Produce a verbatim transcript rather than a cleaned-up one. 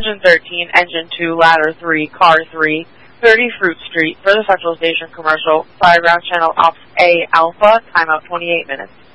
Engine thirteen, Engine two, Ladder three, Car three, thirty Fruit Street, for the Central Station commercial, Fireground Channel Ops A Alpha, timeout twenty-eight minutes.